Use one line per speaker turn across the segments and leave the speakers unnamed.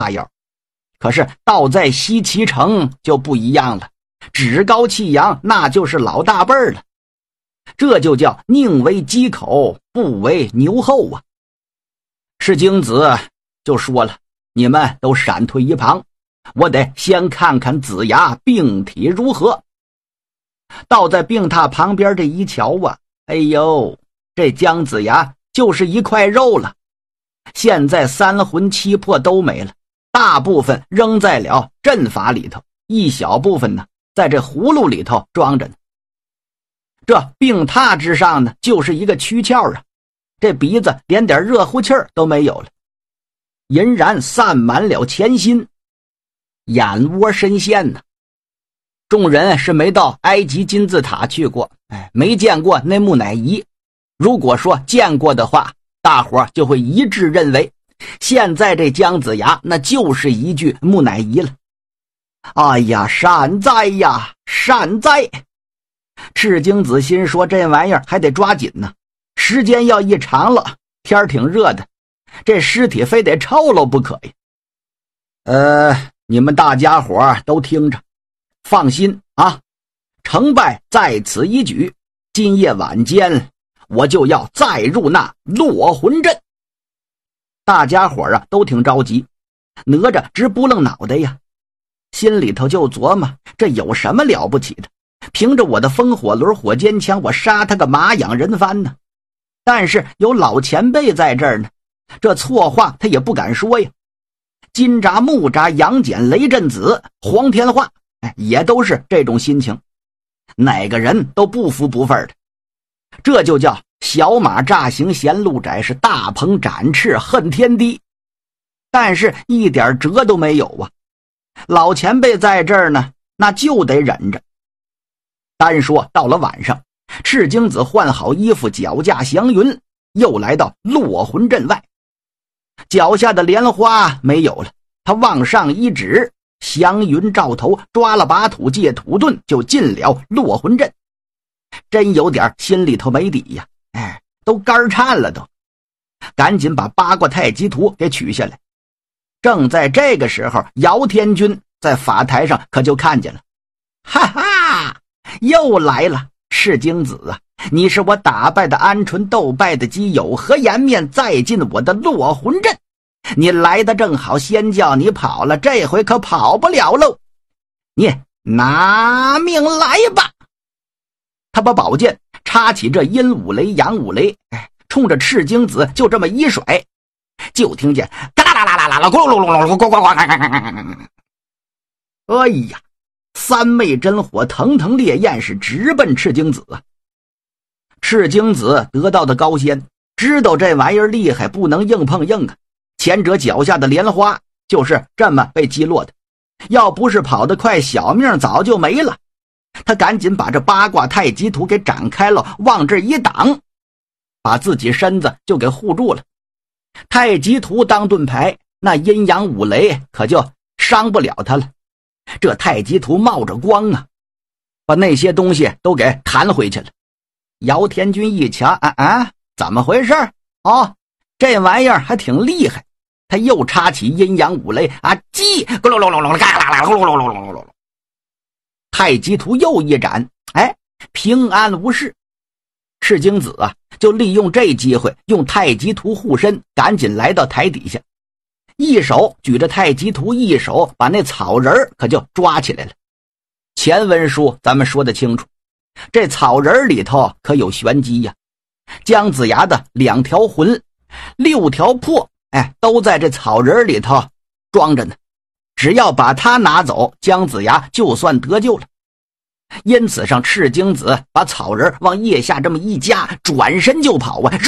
腰。可是到在西岐城就不一样了，趾高气扬，那就是老大辈儿了。这就叫宁为鸡口，不为牛后啊。赤精子就说了，你们都闪退一旁，我得先看看子牙病体如何。倒在病榻旁边这一瞧啊，哎呦，这姜子牙就是一块肉了。现在三魂七魄都没了，大部分扔在了阵法里头，一小部分呢在这葫芦里头装着呢。这病榻之上呢就是一个躯壳啊，这鼻子连点热乎气儿都没有了，隐然散满了前心，眼窝深陷呢。众人是没到埃及金字塔去过，没见过那木乃伊。如果说见过的话，大伙就会一致认为，现在这姜子牙那就是一具木乃伊了。哎呀，善哉呀，善哉！赤精子心说，这玩意儿还得抓紧呢，时间要一长了，天儿挺热的，这尸体非得臭了不可以。你们大家伙都听着，放心啊，成败在此一举，今夜晚间我就要再入那落魂阵。大家伙啊都挺着急，哪吒直不愣脑袋呀，心里头就琢磨，这有什么了不起的，凭着我的风火轮火尖枪，我杀他个马仰人翻呢。但是有老前辈在这儿呢，这错话他也不敢说呀。金吒、木吒、杨戬、雷震子、黄天化，也都是这种心情，哪个人都不服不忿的。这就叫小马乍行嫌路窄，是大鹏展翅恨天低。但是一点辙都没有啊，老前辈在这儿呢，那就得忍着。单说到了晚上，赤精子换好衣服，脚驾祥云，又来到落魂阵外。脚下的莲花没有了，他往上一指，祥云照头，抓了把土，借土遁就进了落魂阵。真有点心里头没底呀，都肝颤了都，赶紧把八卦太极图给取下来。正在这个时候，姚天军在法台上可就看见了，哈哈，又来了，赤精子啊，你是我打败的鹌鹑，斗败的鸡，有何颜面再进我的落魂阵？你来的正好，先叫你跑了，这回可跑不了喽，你拿命来吧！他把宝剑插起这阴五雷阳五雷，冲着赤精子就这么一甩，就听见嘎啦啦啦啦啦咕噜噜噜噜咕咕咕，哎呀，三昧真火腾腾烈焰是直奔赤精子啊！赤精子得到的高仙，知道这玩意儿厉害，不能硬碰硬啊。前者脚下的莲花就是这么被击落的，要不是跑得快，小命早就没了。他赶紧把这八卦太极图给展开了，往这一挡，把自己身子就给护住了。太极图当盾牌，那阴阳五雷可就伤不了他了。这太极图冒着光啊，把那些东西都给弹回去了。姚天军一瞧，怎么回事？哦，这玩意儿还挺厉害。他又插起阴阳五雷啊，叽咕噜噜噜噜嘎啦啦噜噜噜噜噜噜，太极图又一展，平安无事。赤精子啊，就利用这机会，用太极图护身，赶紧来到台底下，一手举着太极图，一手把那草人可就抓起来了。前文书咱们说得清楚，这草人里头可有玄机呀。姜子牙的2条魂，6条魄，都在这草人里头装着呢。只要把他拿走，姜子牙就算得救了。因此上赤精子把草人往腋下这么一夹，转身就跑啊！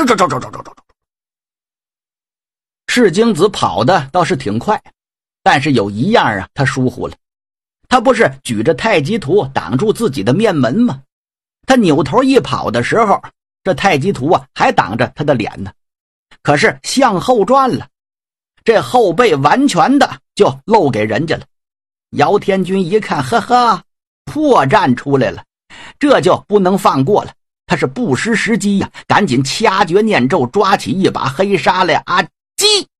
赤精子跑的倒是挺快，但是有一样啊，他疏忽了。他不是举着太极图挡住自己的面门吗？他扭头一跑的时候，这太极图啊还挡着他的脸呢。可是向后转了，这后背完全的就露给人家了。姚天军一看，呵呵，破绽出来了，这就不能放过了。他是不失时机呀，赶紧掐诀念咒，抓起一把黑纱来啊！击！